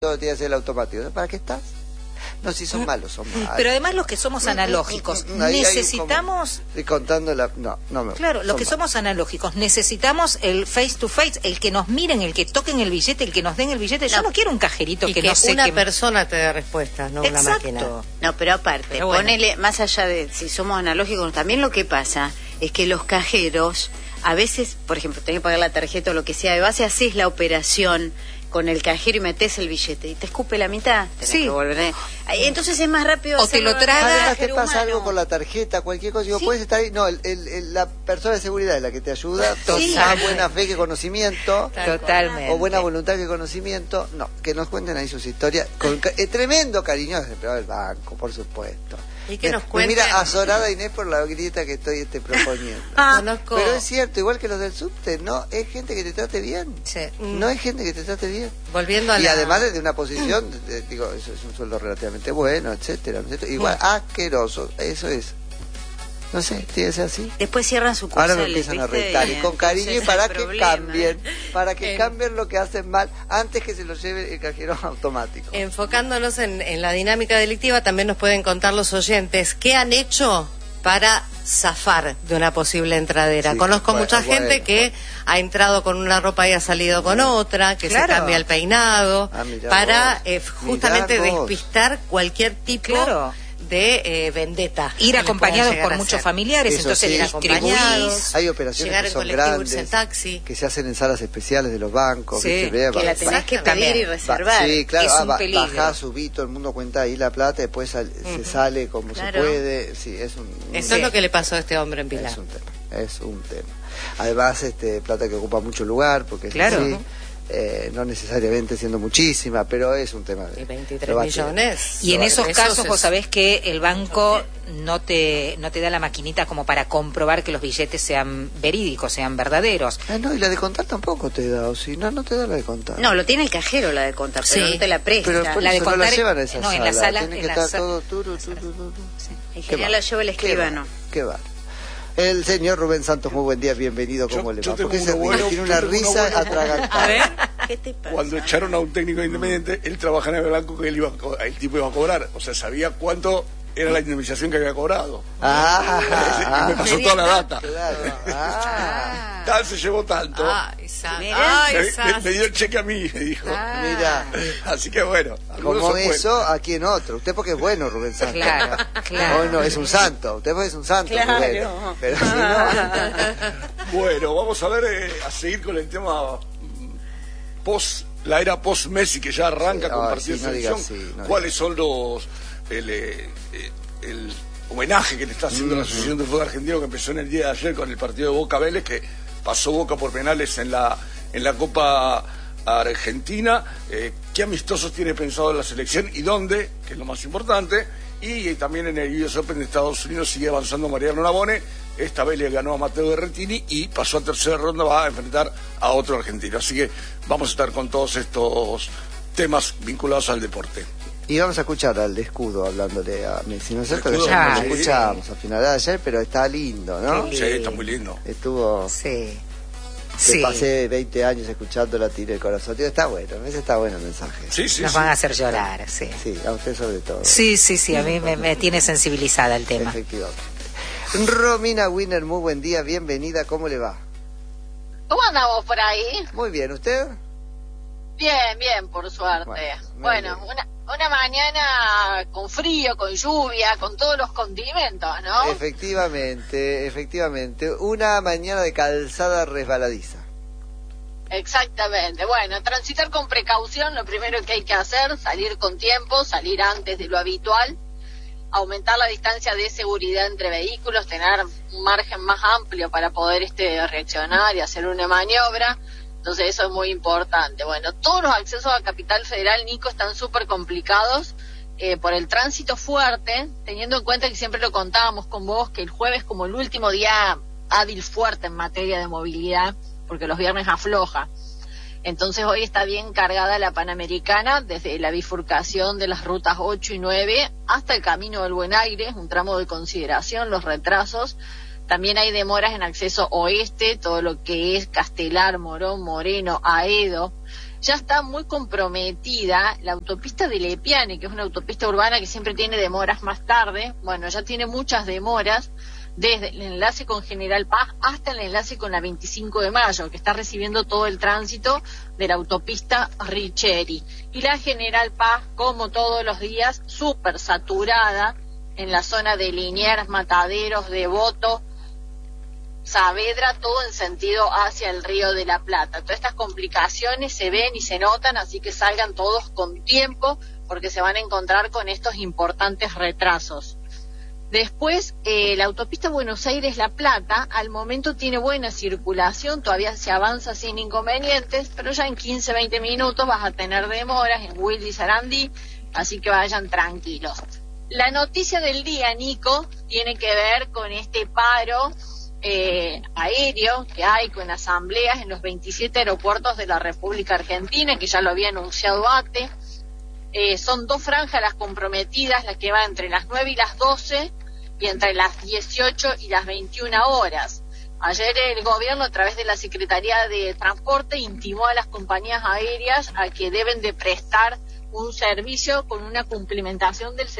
todo el día hacer el automático. ¿Para qué estás? No, si son malos, son malos. Pero además los que somos analógicos, necesitamos... Estoy contando la... No me... Claro, los que somos analógicos, necesitamos el face to face, el que nos miren, el que toquen el billete, el que nos den el billete. Yo no quiero un cajerito y que no sé una qué... persona te dé respuestas, no una máquina. No, pero aparte, ponele, más allá de si somos analógicos, también lo que pasa es que los cajeros, a veces, por ejemplo, tenés que pagar la tarjeta o lo que sea, de base haces la operación con el cajero y metes el billete y te escupe la mitad, tenés que volver. Entonces es más rápido. O te lo traga. Además te pasa algo con la tarjeta, cualquier cosa, puedes estar ahí. No, la persona de seguridad es la que te ayuda. Más buena fe que conocimiento. Totalmente. O buena voluntad que conocimiento. No, que nos cuenten ahí sus historias. Con tremendo cariño desde el empleado del banco, por supuesto. Y que nos cuenten. Mira, azorada Inés por la grieta que estoy proponiendo. Pero es cierto, igual que los del subte, no es gente que te trate bien. Sí. No es gente que te trate bien. Volviendo a y además desde una posición, digo, eso es un sueldo relativamente bueno, etcétera, igual asqueroso, eso es. No sé, tiene que ser así. Después cierran su curso. Ahora me empiezan a retar y con cariño y para que cambien, cambien lo que hacen mal antes que se lo lleve el cajero automático. Enfocándonos en la dinámica delictiva, también nos pueden contar los oyentes qué han hecho para zafar de una posible entradera. Conozco mucha gente que ha entrado con una ropa y ha salido con otra, que se cambia el peinado, para justamente despistar cualquier tipo de vendetta. Ir acompañados por muchos familiares, eso entonces ir acompañados. Hay operaciones que son grandes, en taxi, que se hacen en salas especiales de los bancos, que la tenés que pedir y reservar. Sí, claro, es un peligro. Bajás, subí, todo el mundo cuenta ahí la plata, después se sale como se puede. Sí, es eso es lo que le pasó a este hombre en Pilar. Es un tema. Además, plata que ocupa mucho lugar, porque no necesariamente siendo muchísima, pero es un tema de 23 millones. Y en esos casos vos sabés que el banco no te da la maquinita como para comprobar que los billetes sean verídicos, sean verdaderos. No, y la de contar tampoco te da, o si no te da la de contar. No, lo tiene el cajero la de contar, pero no te la presta. Pero la de contar no la llevan a esa en sala, la sala, tiene que estar todo En general la lleva el escribano. Qué va. El señor Rubén Santos, muy buen día, bienvenido. ¿Cómo le va? Porque tiene una risa atragantada. A ver, ¿qué te pasa? Cuando echaron a un técnico independiente, él trabajaba en el banco que el tipo iba a cobrar. O sea, sabía cuánto era la indemnización que había cobrado. Y me pasó toda la data. Claro. Tal se llevó tanto. Me dio el cheque a mí, me dijo. Mira. Así que bueno. Como eso, aquí en otro. Usted porque es bueno, Rubén Santos. Claro. Hoy no, es un santo. Usted porque es un santo, Rubén. Pero si no... Bueno, vamos a ver, a seguir con el tema la era post-Messi, que ya arranca con partidos de selección. ¿Cuáles son el homenaje que le está haciendo la Asociación del Fútbol Argentino, que empezó en el día de ayer con el partido de Boca Vélez, que pasó Boca por penales en la Copa Argentina? ¿Qué amistosos tiene pensado la selección y dónde? Que es lo más importante. Y también en el US Open de Estados Unidos sigue avanzando Mariano Navone. Esta vez le ganó a Matteo Berrettini y pasó a tercera ronda, va a enfrentar a otro argentino. Así que vamos a estar con todos estos temas vinculados al deporte. Y vamos a escuchar al de Escudo hablándole a Messi, ¿no es cierto? Ya lo escuchamos al final de ayer, pero está lindo, ¿no? Sí, está muy lindo. Estuvo... Pasé 20 años escuchando la tira del corazón. Tío, está bueno, a veces está bueno el mensaje. Nos van a hacer llorar, sí. Sí, a usted sobre todo. Sí, a mí me tiene sensibilizada el tema. Efectivamente. Romina Winner, muy buen día, bienvenida, ¿cómo le va? ¿Cómo andamos por ahí? Muy bien, ¿usted? Bien, por suerte. Bueno, una mañana con frío, con lluvia, con todos los condimentos, ¿no? Efectivamente. Una mañana de calzada resbaladiza. Exactamente. Bueno, transitar con precaución, lo primero que hay que hacer, salir con tiempo, salir antes de lo habitual, aumentar la distancia de seguridad entre vehículos, tener un margen más amplio para poder reaccionar y hacer una maniobra. Entonces eso es muy importante. Bueno, todos los accesos a Capital Federal, Nico, están súper complicados por el tránsito fuerte, teniendo en cuenta que siempre lo contábamos con vos, que el jueves como el último día hábil fuerte en materia de movilidad, porque los viernes afloja. Entonces hoy está bien cargada la Panamericana, desde la bifurcación de las rutas 8 y 9 hasta el Camino del Buen Aire, un tramo de consideración, los retrasos. También hay demoras en acceso oeste, todo lo que es Castelar, Morón, Moreno, Aedo, ya está muy comprometida la autopista de Lepiane, que es una autopista urbana que siempre tiene demoras más tarde. Bueno, ya tiene muchas demoras, desde el enlace con General Paz hasta el enlace con la 25 de Mayo, que está recibiendo todo el tránsito de la autopista Richeri. Y la General Paz, como todos los días, súper saturada en la zona de Liniers, Mataderos, Devoto, Saavedra, todo en sentido hacia el Río de la Plata. Todas estas complicaciones se ven y se notan, así que salgan todos con tiempo, porque se van a encontrar con estos importantes retrasos. Después, la autopista Buenos Aires-La Plata, al momento tiene buena circulación, todavía se avanza sin inconvenientes, pero ya en 15-20 minutos vas a tener demoras en Wilde y Sarandí, así que vayan tranquilos. La noticia del día, Nico, tiene que ver con este paro aéreo que hay con asambleas en los 27 aeropuertos de la República Argentina, que ya lo había anunciado ATE. Son 2 franjas las comprometidas, las que van entre las 9 y las 12 y entre las 18 y las 21 horas. Ayer el gobierno, a través de la Secretaría de Transporte, intimó a las compañías aéreas a que deben de prestar un servicio con una cumplimentación del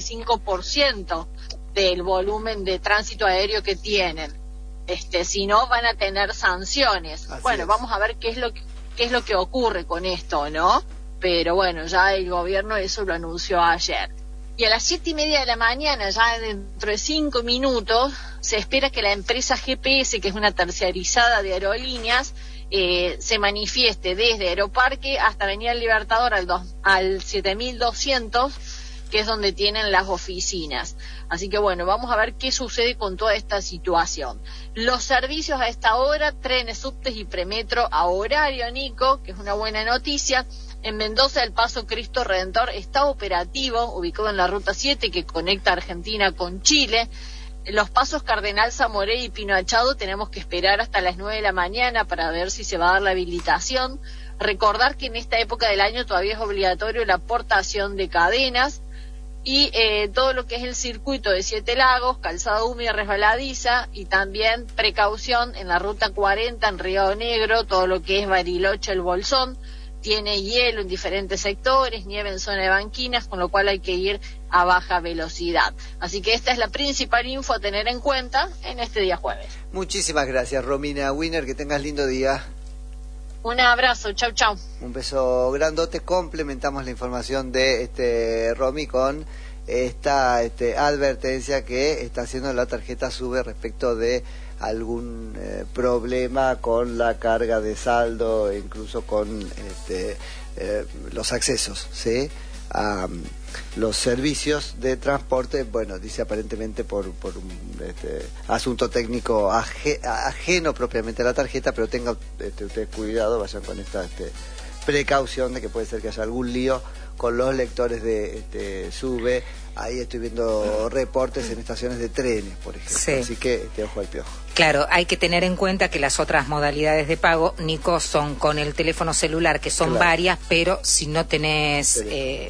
75% del volumen de tránsito aéreo que tienen. Si no, van a tener sanciones. Bueno, vamos a ver qué es lo que ocurre con esto, ¿no? Pero bueno, ya el gobierno eso lo anunció ayer. Y a las 7:30 de la mañana, ya dentro de 5 minutos, se espera que la empresa GPS, que es una terciarizada de aerolíneas, se manifieste desde Aeroparque hasta Avenida Libertador al 7200, que es donde tienen las oficinas. Así que bueno, vamos a ver qué sucede con toda esta situación. Los servicios a esta hora, trenes, subtes y premetro a horario, Nico, que es una buena noticia. En Mendoza, el paso Cristo Redentor está operativo, ubicado en la Ruta 7, que conecta Argentina con Chile. Los pasos Cardenal Zamoré y Pino Achado tenemos que esperar hasta las 9 de la mañana para ver si se va a dar la habilitación. Recordar que en esta época del año todavía es obligatorio la portación de cadenas. Y todo lo que es el circuito de Siete Lagos, calzada húmeda resbaladiza, y también precaución en la Ruta 40 en Río Negro, todo lo que es Bariloche, el Bolsón, tiene hielo en diferentes sectores, nieve en zona de banquinas, con lo cual hay que ir a baja velocidad. Así que esta es la principal info a tener en cuenta en este día jueves. Muchísimas gracias, Romina Wiener, que tengas lindo día. Un abrazo, chau chau. Un beso grandote. Complementamos la información de Romy con esta advertencia que está haciendo la tarjeta SUBE respecto de algún problema con la carga de saldo, incluso con los accesos, ¿sí? A los servicios de transporte. Bueno, dice aparentemente por un asunto técnico ajeno propiamente a la tarjeta, pero tenga ustedes cuidado, vayan con esta precaución de que puede ser que haya algún lío con los lectores de SUBE. Ahí estoy viendo reportes en estaciones de trenes, por ejemplo. Sí. Así que ojo al piojo. Claro, hay que tener en cuenta que las otras modalidades de pago, Nico, son con el teléfono celular, que son varias, pero si no tenés,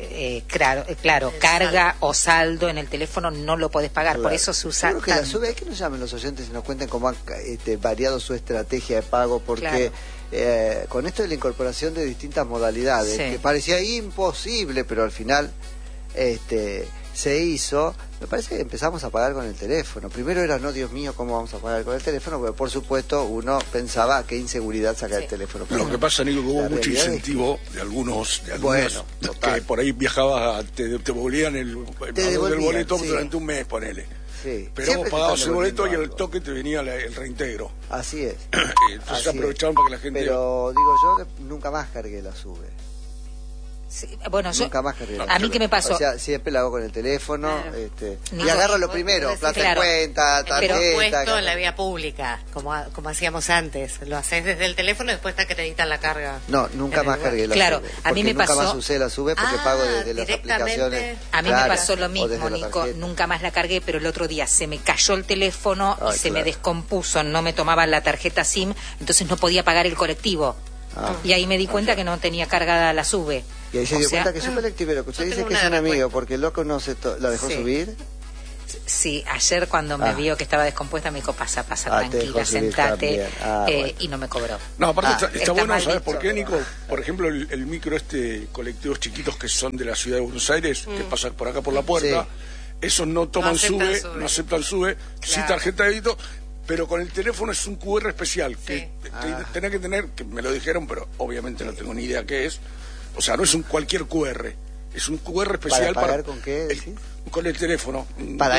carga o saldo en el teléfono, no lo podés pagar. Por eso se usa. Creo que la SUBE, hay que nos llamen los oyentes y nos cuenten cómo han variado su estrategia de pago, porque con esto de la incorporación de distintas modalidades, que parecía imposible, pero al final se hizo. Me parece que empezamos a pagar con el teléfono. Primero era, no, Dios mío, ¿cómo vamos a pagar con el teléfono? Pero por supuesto uno pensaba, qué inseguridad sacar el teléfono. Lo que pasa, Nico, que hubo mucho incentivo de algunos que por ahí viajabas, te devolvían el valor del boleto durante un mes, ponele. Sí. Pero vos pagabas el boleto y al toque te venía el reintegro. Así es. Entonces aprovechaban para que la gente... Pero digo yo que nunca más cargué la SUBE. Sí, bueno, nunca más cargué. ¿A mí qué me pasó? O sea, siempre la hago con el teléfono, y agarro lo primero, plata en cuenta, tarjeta. Pero puesto en la vía pública, como hacíamos antes. Lo haces desde el teléfono y después te acreditan la carga. No, nunca más cargué la SUBE. A mí me pasó. Nunca más usé la SUBE porque pago desde las aplicaciones. A mí me pasó lo mismo, Nico. Nunca más la cargué, pero el otro día se me cayó el teléfono y se me descompuso. No me tomaban la tarjeta SIM, entonces no podía pagar el colectivo. Y ahí me di cuenta que no tenía cargada la SUBE. Y ahí se dio cuenta que es un colectivero, que usted dice que es un amigo, porque el loco no la dejó subir. Sí, ayer cuando me vio que estaba descompuesta me dijo, pasa, tranquila, sentate, bueno. Y no me cobró. No, aparte está bueno, ¿sabes por qué, Nico? Por ejemplo, el micro colectivos chiquitos que son de la ciudad de Buenos Aires, que pasan por acá por la puerta, esos no toman SUBE, no aceptan SUBE, sí tarjeta de débito, pero con el teléfono es un QR especial, que tenés que tener, que me lo dijeron, pero obviamente no tengo ni idea qué es, o sea, no es un cualquier QR, es un QR especial ¿Para pagar con qué decís? Con el teléfono. Para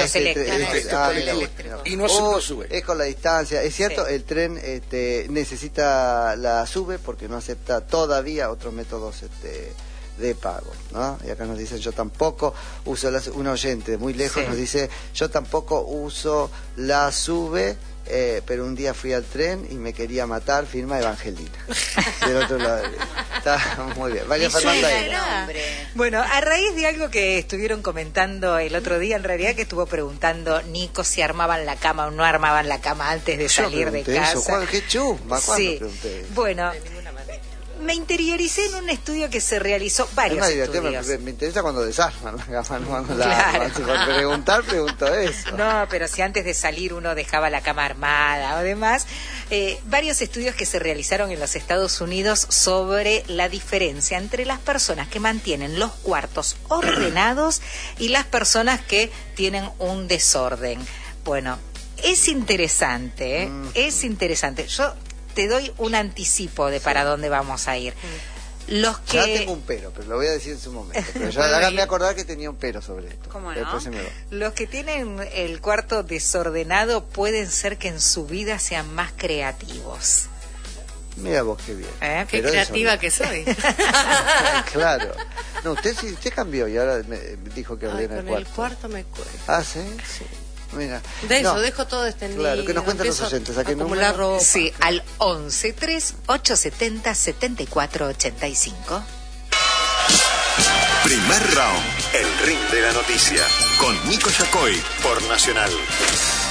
y no se SUBE. Es con la distancia. Es cierto, el tren necesita la SUBE porque no acepta todavía otros métodos de pago, ¿no? Y acá nos dicen, yo tampoco uso un oyente muy lejos nos dice, yo tampoco uso la SUBE, pero un día fui al tren y me quería matar, firma Evangelina. Del otro lado. Está muy bien. Vaya Fernanda. Bueno, a raíz de algo que estuvieron comentando el otro día, en realidad que estuvo preguntando Nico si armaban la cama o no armaban la cama antes de salir de casa. Eso, qué chusma, ¿cuándo pregunté? Bueno, me interioricé en un estudio que se realizó, varios estudios. Me interesa cuando desarman la cama, cuando la arman. Por pregunto eso. No, pero si antes de salir uno dejaba la cama armada o demás. Varios estudios que se realizaron en los Estados Unidos sobre la diferencia entre las personas que mantienen los cuartos ordenados y las personas que tienen un desorden. Bueno, es interesante, es interesante. Yo te doy un anticipo de para dónde vamos a ir. Los que... Ya tengo un pero lo voy a decir en su momento. Pero ya háganme acordar que tenía un pero sobre esto. ¿Cómo no? Los que tienen el cuarto desordenado pueden ser que en su vida sean más creativos. Mira vos qué bien. Qué creativa que soy. Claro. No, usted cambió y ahora me dijo que ordena el cuarto. El cuarto me cuesta. ¿Ah, sí? Sí. Mira. Dejo todo extendido. Claro, que nos cuentan los oyentes. ¿A qué número? Ropa. Sí, al 11-3-870-7485. Primer round, el ring de la noticia, con Nico Yacoy por Nacional.